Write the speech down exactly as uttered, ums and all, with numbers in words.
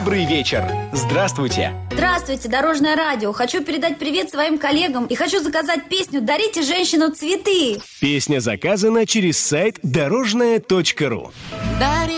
Добрый вечер. Здравствуйте. Здравствуйте, Дорожное радио. Хочу передать привет своим коллегам и хочу заказать песню «Дарите женщину цветы». Песня заказана через сайт дорожное точка ру. Дари